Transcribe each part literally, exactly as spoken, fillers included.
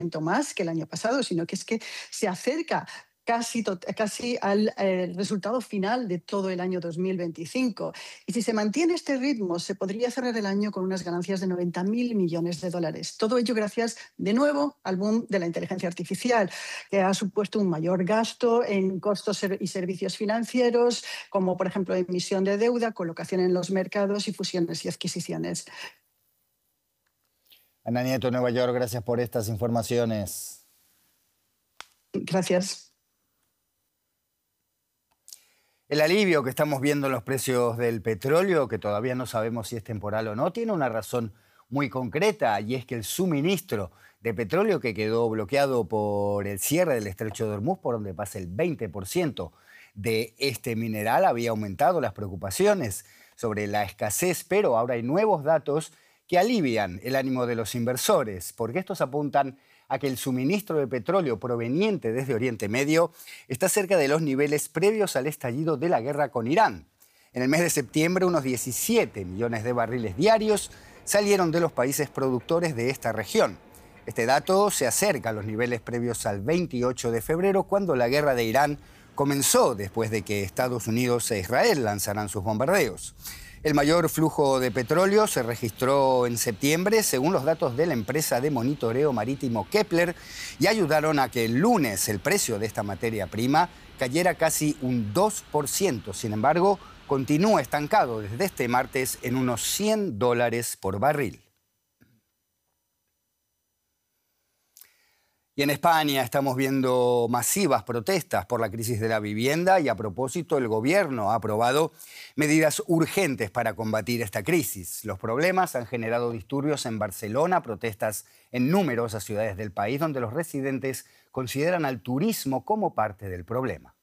más que el año pasado, sino que es que se acerca casi, casi al eh, resultado final de todo el año dos mil veinticinco. Y si se mantiene este ritmo, se podría cerrar el año con unas ganancias de noventa mil millones de dólares. Todo ello gracias, de nuevo, al boom de la inteligencia artificial, que ha supuesto un mayor gasto en costos y servicios financieros, como por ejemplo emisión de deuda, colocación en los mercados y fusiones y adquisiciones. Ana Nieto, Nueva York, gracias por estas informaciones. Gracias. El alivio que estamos viendo en los precios del petróleo, que todavía no sabemos si es temporal o no, tiene una razón muy concreta, y es que el suministro de petróleo, que quedó bloqueado por el cierre del estrecho de Hormuz, por donde pasa el veinte por ciento de este mineral, había aumentado las preocupaciones sobre la escasez, pero ahora hay nuevos datos que alivian el ánimo de los inversores, porque estos apuntan a que el suministro de petróleo proveniente desde Oriente Medio está cerca de los niveles previos al estallido de la guerra con Irán. En el mes de septiembre, unos diecisiete millones de barriles diarios salieron de los países productores de esta región. Este dato se acerca a los niveles previos al veintiocho de febrero, cuando la guerra de Irán comenzó después de que Estados Unidos e Israel lanzaran sus bombardeos. El mayor flujo de petróleo se registró en septiembre, según los datos de la empresa de monitoreo marítimo Kepler, y ayudaron a que el lunes el precio de esta materia prima cayera casi un dos por ciento. Sin embargo, continúa estancado desde este martes en unos cien dólares por barril. Y en España estamos viendo masivas protestas por la crisis de la vivienda, y a propósito, el gobierno ha aprobado medidas urgentes para combatir esta crisis. Los problemas han generado disturbios en Barcelona, protestas en numerosas ciudades del país, donde los residentes consideran al turismo como parte del problema.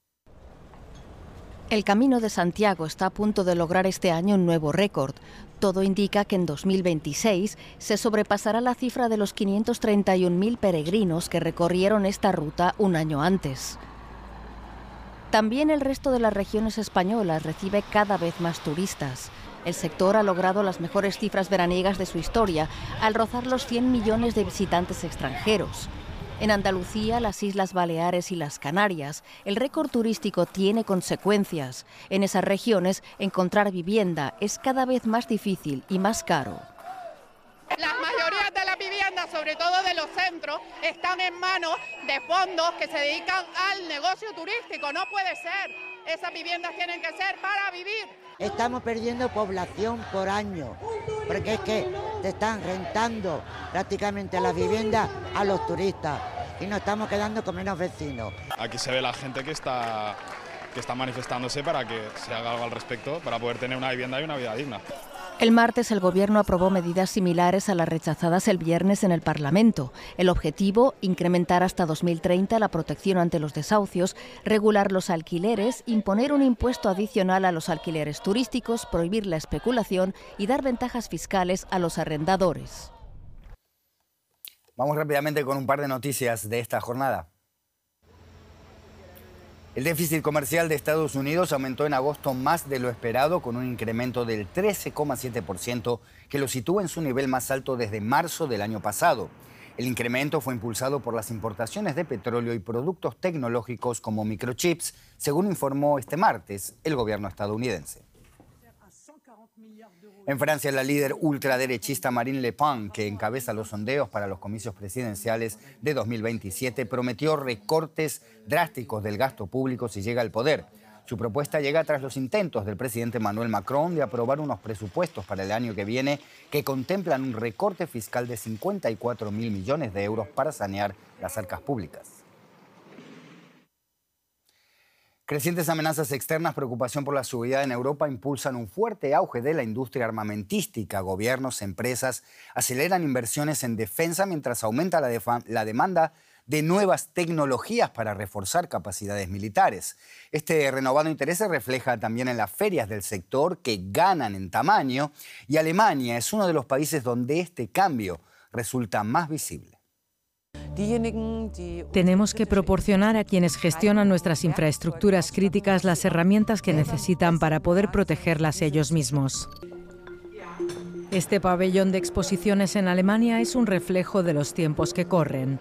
El Camino de Santiago está a punto de lograr este año un nuevo récord. Todo indica que en dos mil veintiséis se sobrepasará la cifra de los quinientos treinta y un mil peregrinos que recorrieron esta ruta un año antes. También el resto de las regiones españolas recibe cada vez más turistas. El sector ha logrado las mejores cifras veraniegas de su historia, al rozar los cien millones de visitantes extranjeros. En Andalucía, las Islas Baleares y las Canarias, el récord turístico tiene consecuencias. En esas regiones, encontrar vivienda es cada vez más difícil y más caro. Las mayorías de las viviendas, sobre todo de los centros, están en manos de fondos que se dedican al negocio turístico. No puede ser. Esas viviendas tienen que ser para vivir. Estamos perdiendo población por año, porque es que te están rentando prácticamente las viviendas a los turistas y nos estamos quedando con menos vecinos. Aquí se ve la gente que está, que está manifestándose para que se haga algo al respecto, para poder tener una vivienda y una vida digna. El martes el Gobierno aprobó medidas similares a las rechazadas el viernes en el Parlamento. El objetivo, incrementar hasta dos mil treinta la protección ante los desahucios, regular los alquileres, imponer un impuesto adicional a los alquileres turísticos, prohibir la especulación y dar ventajas fiscales a los arrendadores. Vamos rápidamente con un par de noticias de esta jornada. El déficit comercial de Estados Unidos aumentó en agosto más de lo esperado, con un incremento del trece coma siete por ciento, que lo sitúa en su nivel más alto desde marzo del año pasado. El incremento fue impulsado por las importaciones de petróleo y productos tecnológicos como microchips, según informó este martes el gobierno estadounidense. En Francia, la líder ultraderechista Marine Le Pen, que encabeza los sondeos para los comicios presidenciales de dos mil veintisiete, prometió recortes drásticos del gasto público si llega al poder. Su propuesta llega tras los intentos del presidente Emmanuel Macron de aprobar unos presupuestos para el año que viene que contemplan un recorte fiscal de cincuenta y cuatro mil millones de euros para sanear las arcas públicas. Crecientes amenazas externas, preocupación por la seguridad en Europa impulsan un fuerte auge de la industria armamentística. Gobiernos, empresas aceleran inversiones en defensa mientras aumenta la, la demanda de nuevas tecnologías para reforzar capacidades militares. Este renovado interés se refleja también en las ferias del sector, que ganan en tamaño, y Alemania es uno de los países donde este cambio resulta más visible. Tenemos que proporcionar a quienes gestionan nuestras infraestructuras críticas las herramientas que necesitan para poder protegerlas ellos mismos. Este pabellón de exposiciones en Alemania es un reflejo de los tiempos que corren.